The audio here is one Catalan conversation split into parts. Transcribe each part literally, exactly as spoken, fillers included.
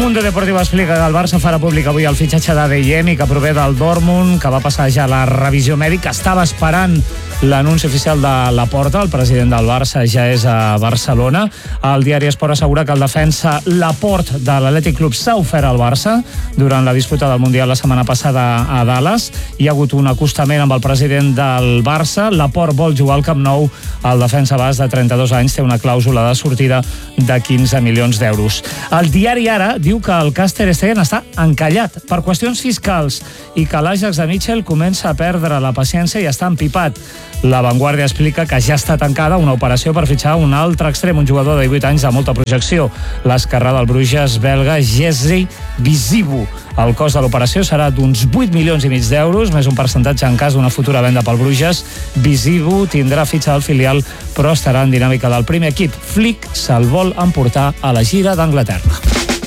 Mundo Deportivo explica que el Barça farà públic avui el fitxatge d'Adeyemi, que prové del Dortmund, que va passar ja la revisió mèdica. Estava esperant l'anunci oficial de Laporta, el president del Barça ja és a Barcelona. El diari Esport assegura que el defensa Laporte de l'Atlètic Club s'ha ofert al Barça durant la disputa del Mundial la setmana passada a Dallas. Hi ha hagut un acostament amb el president del Barça. Laporte vol jugar al Camp Nou. El defensa basc de trenta-dos anys té una clàusula de sortida de quinze milions d'euros. El diari Ara diu que el Caster Stegen està encallat per qüestions fiscals i que l'Ajax de Mitchell comença a perdre la paciència i està empipat. La Vanguardia explica que ja està tancada una operació per fitxar un altre extrem, un jugador de divuit anys de molta projecció, l'esquerrà del Bruges belga Jesse Bizibu. El cost de l'operació serà d'uns vuit milions i mig d'euros, més un percentatge en cas d'una futura venda pel Bruges. Bizibu tindrà fitxa del filial, però estarà en dinàmica del primer equip. Flick se'l vol emportar a la gira d'Anglaterra.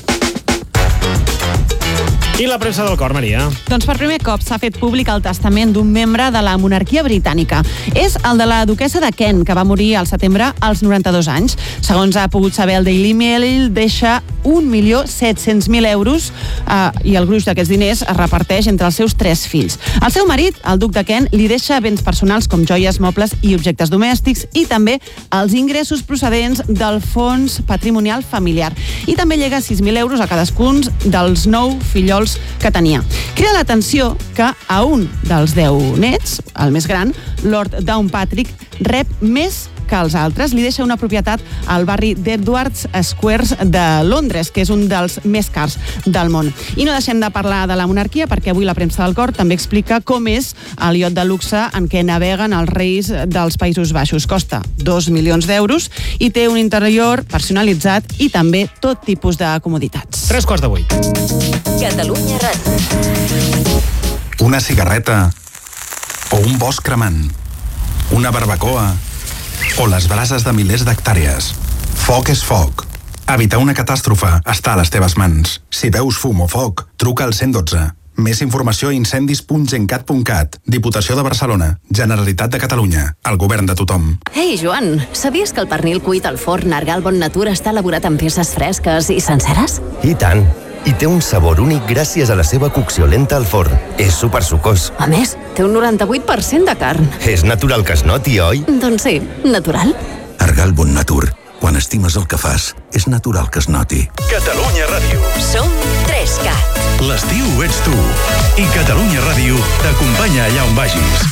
I la premsa del cor, Maria? Doncs per primer cop s'ha fet públic el testament d'un membre de la monarquia britànica. És el de la duquessa de Kent, que va morir al setembre als noranta-dos anys. Segons ha pogut saber el Daily Mail, deixa un milió set-cents mil euros eh, i el gruix d'aquests diners es reparteix entre els seus tres fills. El seu marit, el duc de Kent, li deixa béns personals com joies, mobles i objectes domèstics i també els ingressos procedents del fons patrimonial familiar. I també llega sis mil euros a cadascun dels nou fillols que tenia. Crida l'atenció que a un dels deu nets, el més gran, Lord Downpatrick, rep més que els altres. Li deixa una propietat al barri d'Edwards Squares de Londres, que és un dels més cars del món. I no deixem de parlar de la monarquia, perquè avui la premsa del cor també explica com és el iot de luxe en què naveguen els reis dels Països Baixos. Costa dos milions d'euros i té un interior personalitzat i també tot tipus de comoditats. Tres quarts de vuit. Catalunya Ràdio. Una cigarreta o un bosc cremant, una barbacoa o les brases de milers d'hectàrees. Foc és foc. Evitar una catàstrofe està a les teves mans. Si veus fum o foc, truca al cent dotze. Més informació a incendis punt gencat punt cat. Diputació de Barcelona. Generalitat de Catalunya. El govern de tothom. Ei, Joan, sabies que el pernil cuit al forn Argal Bon Natur està elaborat amb peces fresques i senceres? I tant. I té un sabor únic gràcies a la seva cocció lenta al forn. És supersucós. A més, té un noranta-vuit per cent de carn. És natural que es noti, oi? Doncs sí, natural. Argal Bon Natur. Quan estimes el que fas, és natural que es noti. Catalunya Ràdio. Som tres cat. L'estiu ets tu. I Catalunya Ràdio t'acompanya allà on vagis.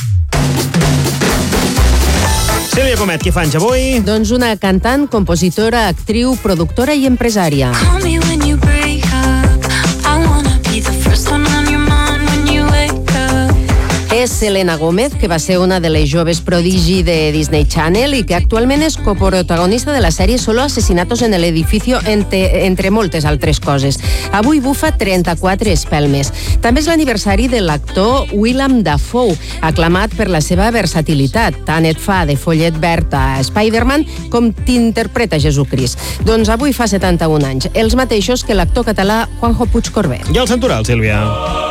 Sílvia Comet, què fa anys avui? Doncs una cantant, compositora, actriu, productora i empresària. Call me when you break up. I wanna be the first one on your mind when you wake up. És Selena Gómez, que va ser una de les joves prodigi de Disney Channel i que actualment és coprotagonista de la sèrie Solo Asesinatos en el Edificio, entre, entre moltes altres coses. Avui bufa trenta-quatre espelmes. També és l'aniversari de l'actor Willem Dafoe, aclamat per la seva versatilitat. Tant et fa de follet verd a Spider-Man com t'interpreta Jesucrist. Doncs avui fa setanta-un anys, els mateixos que l'actor català Juanjo Puigcorbé. I el santoral, Sílvia?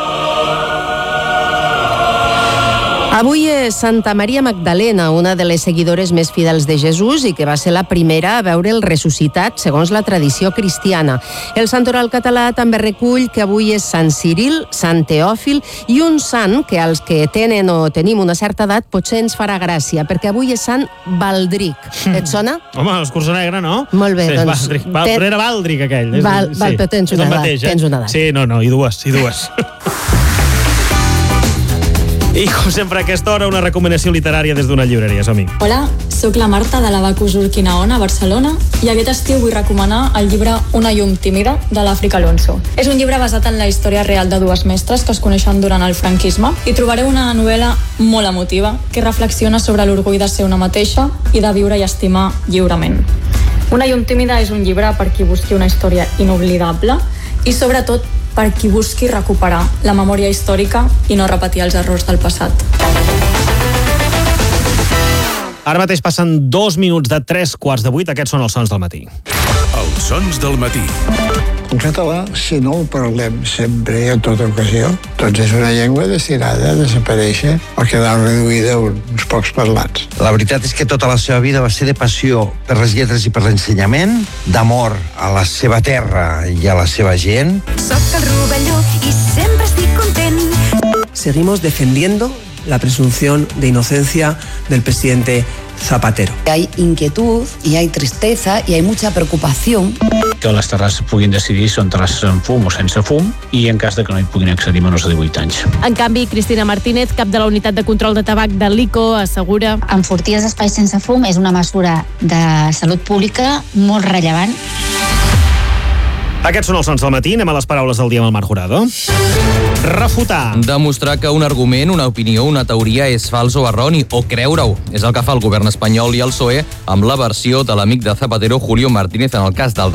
Avui és Santa Maria Magdalena, una de les seguidores més fidels de Jesús i que va ser la primera a veure'l ressuscitat, segons la tradició cristiana. El santoral català també recull que avui és Sant Ciril, Sant Teòfil i un sant que als que tenen o tenim una certa edat potser ens farà gràcia, perquè avui és Sant Baldric. Et sona? Home, l'escurçó negre, no? Molt bé, sí, doncs... Baldric. Val, ten... Era Baldric, aquell. Val, val, sí. Però tens una edat, mateix, eh? tens una edat. Sí, no, no, i dues, i dues. I com sempre a aquesta hora una recomanació literària des d'una llibreria, som-hi. Hola, sóc la Marta de l'Abacus Urquinaona a Barcelona i aquest estiu vull recomanar el llibre Una llum tímida de l'Àfrica Alonso. És un llibre basat en la història real de dues mestres que es coneixen durant el franquisme i trobareu una novel·la molt emotiva que reflexiona sobre l'orgull de ser una mateixa i de viure i estimar lliurement. Una llum tímida és un llibre per qui busqui una història inoblidable i sobretot per qui busqui recuperar la memòria històrica i no repetir els errors del passat. Ara mateix passen dos minuts de tres quarts de vuit. Aquests són els sons del matí. El Cançons del matí. El català, si no ho parlem sempre i en tota ocasió, doncs és una llengua destinada a desaparèixer o quedar reduïda a uns pocs parlants. La veritat és que tota la seva vida va ser de passió per les lletres i per l'ensenyament, d'amor a la seva terra i a la seva gent. Soc el Rovelló i sempre estic content. Seguimos defendiendo la presunción de inocencia del presidente Zapatero. Hay inquietud y hay tristeza y hay mucha preocupación. Que les terrasses puguin decidir si són terrasses amb fum o sense fum i en cas de que no hi puguin accedir menors de divuit anys. En canvi, Cristina Martínez, cap de la unitat de control de tabac de l'I C O, assegura: enfortir els espais sense fum és una mesura de salut pública molt rellevant. Aquests són els sons del matí. Anem a les paraules del dia amb el Marc Jurado. Refutar. Demostrar que un argument, una opinió, una teoria és fals o erroni, o creure-ho. És el que fa el govern espanyol i el P S O E amb la versió de l'amic de Zapatero, Julio Martínez, en el cas del